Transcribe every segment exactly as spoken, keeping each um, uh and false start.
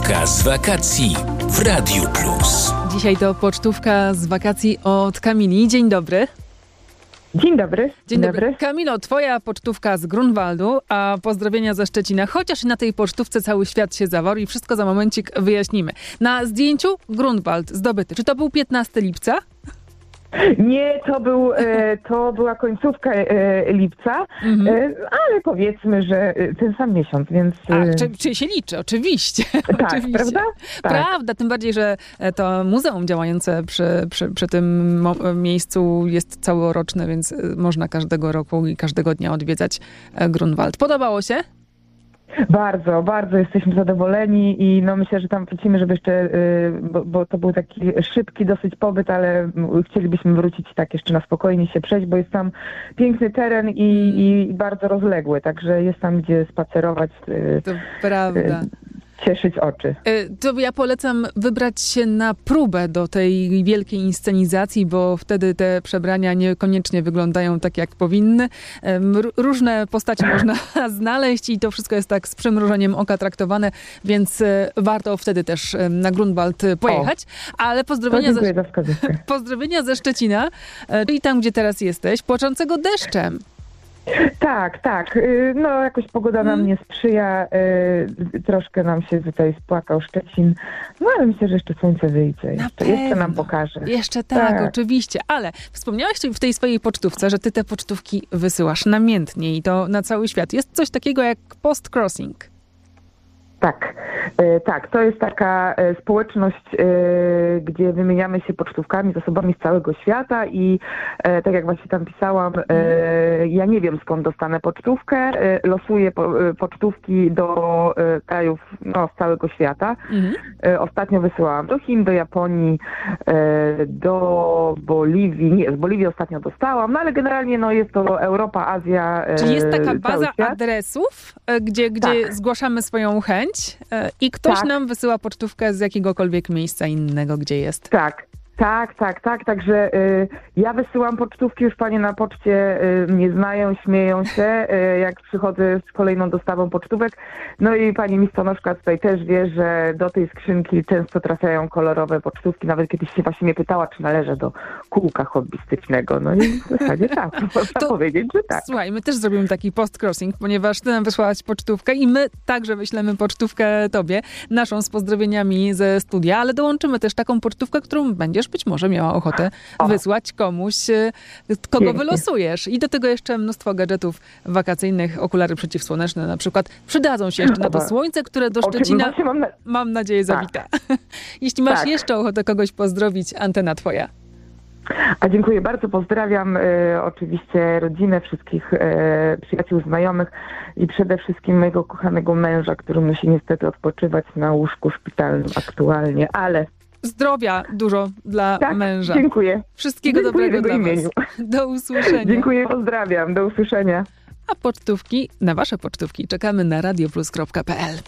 Pocztówka z wakacji w Radiu Plus. Dzisiaj to pocztówka z wakacji od Kamili. Dzień dobry. Dzień dobry. Dzień, Dzień dobry. dobry. Kamilo, twoja pocztówka z Grunwaldu, a pozdrowienia ze Szczecina. Chociaż na tej pocztówce cały świat się zawarł i wszystko za momencik wyjaśnimy. Na zdjęciu Grunwald zdobyty. Czy to był piętnastego lipca? Nie, to, był, e, to była końcówka e, lipca, Mhm. e, ale powiedzmy, że ten sam miesiąc, więc... A, e, czy, czy się liczy? Oczywiście. tak, Oczywiście. prawda? Tak. Prawda, tym bardziej, że to muzeum działające przy, przy, przy tym mo- miejscu jest całoroczne, więc można każdego roku i każdego dnia odwiedzać Grunwald. Podobało się? Bardzo, bardzo jesteśmy zadowoleni i no myślę, że tam wrócimy, żeby jeszcze, y, bo, bo to był taki szybki dosyć pobyt, ale m, chcielibyśmy wrócić tak jeszcze na spokojnie się przejść, bo jest tam piękny teren i, i bardzo rozległy, także jest tam gdzie spacerować, y, To prawda. y, cieszyć oczy. To ja polecam wybrać się na próbę do tej wielkiej inscenizacji, bo wtedy te przebrania niekoniecznie wyglądają tak, jak powinny. R- różne postacie można znaleźć i to wszystko jest tak z przymrużeniem oka traktowane, więc warto wtedy też na Grunwald pojechać. O, ale pozdrowienia, ze, za pozdrowienia ze Szczecina, czyli tam, gdzie teraz jesteś, płaczącego deszczem. Tak, tak. No jakoś pogoda nam nie sprzyja. Troszkę nam się tutaj spłakał Szczecin. No ale myślę, że jeszcze słońce wyjdzie. Jeszcze, jeszcze nam pokaże. Jeszcze tak, tak, oczywiście. Ale wspomniałaś w tej swojej pocztówce, że ty te pocztówki wysyłasz namiętnie i to na cały świat. Jest coś takiego jak post-crossing. Tak, e, tak. To jest taka e, społeczność, e, gdzie wymieniamy się pocztówkami z osobami z całego świata i e, tak jak właśnie tam pisałam, e, ja nie wiem skąd dostanę pocztówkę, e, losuję po, e, pocztówki do e, krajów no, z całego świata. Mhm. E, ostatnio wysyłałam do Chin, do Japonii, e, do Boliwii, nie, z Boliwii ostatnio dostałam, no ale generalnie no, jest to Europa, Azja, e, Czyli jest taka baza świat. adresów, e, gdzie, gdzie tak. zgłaszamy swoją chęć i ktoś tak. nam wysyła pocztówkę z jakiegokolwiek miejsca innego, gdzie jest. Tak, tak, tak, tak. Także y, ja wysyłam pocztówki, już panie na poczcie y, mnie znają, śmieją się, y, jak przychodzę z kolejną dostawą pocztówek. No i pani listonoszka tutaj też wie, że do tej skrzynki często trafiają kolorowe pocztówki. Nawet kiedyś się właśnie mnie pytała, czy należę do kółka hobbystycznego. No i w zasadzie tak, można to, powiedzieć, że tak. Słuchaj, my też zrobimy taki post-crossing, ponieważ ty nam wysłałaś pocztówkę i my także wyślemy pocztówkę tobie, naszą z pozdrowieniami ze studia, ale dołączymy też taką pocztówkę, którą będziesz być może miała ochotę o. wysłać komuś, kogo Pięknie. wylosujesz. I do tego jeszcze mnóstwo gadżetów wakacyjnych, okulary przeciwsłoneczne na przykład, przydadzą się jeszcze na to słońce, które do Szczecina, mam, na... mam nadzieję, zawita. Tak. Jeśli masz tak. jeszcze ochotę kogoś pozdrowić, antena twoja. A dziękuję bardzo, pozdrawiam e, oczywiście rodzinę, wszystkich e, przyjaciół, znajomych i przede wszystkim mojego kochanego męża, który musi niestety odpoczywać na łóżku szpitalnym aktualnie, ale zdrowia dużo dla tak, męża. Dziękuję. Wszystkiego dziękuję dobrego dla imieniu. Was. Do usłyszenia. Dziękuję, pozdrawiam. Do usłyszenia. A pocztówki, na wasze pocztówki czekamy na radioplus kropka p l.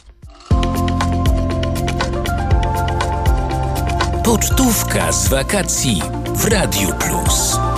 Pocztówka z wakacji w Radiu Plus.